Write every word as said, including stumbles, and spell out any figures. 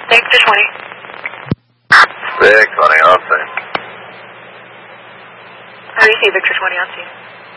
Victor twenty. Vic twenty, I'll say. How do you see Victor twenty on scene?